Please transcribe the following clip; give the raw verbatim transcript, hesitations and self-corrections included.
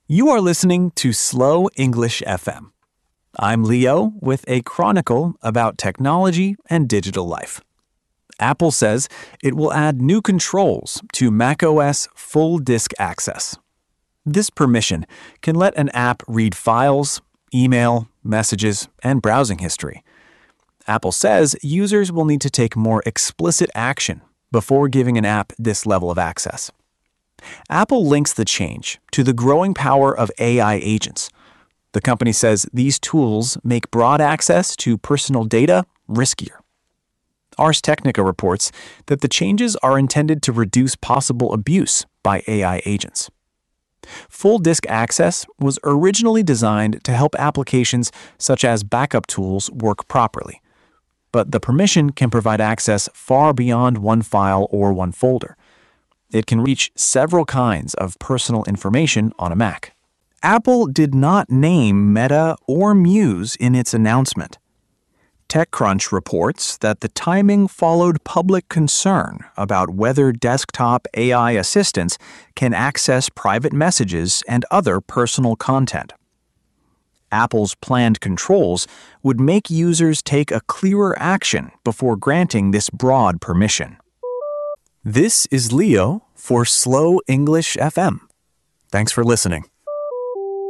You are listening to Slow English F M. I'm Leo with a chronicle about technology and digital life. Apple says it will add new controls to macOS Full Disk Access. This permission can let an app read files, email, messages, and browsing history. Apple says users will need to take more explicit action before giving an app this level of access. Apple links the change to the growing power of A I agents. The company says these tools make broad access to personal data riskier. Ars Technica reports that the changes are intended to reduce possible abuse by A I agents. Full disk access was originally designed to help applications such as backup tools work properly, but the permission can provide access far beyond one file or one folder. It can reach several kinds of personal information on a Mac. Apple did not name Meta or Muse in its announcement. TechCrunch reports that the timing followed public concern about whether desktop A I assistants can access private messages and other personal content. Apple's planned controls would make users take a clearer action before granting this broad permission. This is Leo for Slow English F M. Thanks for listening.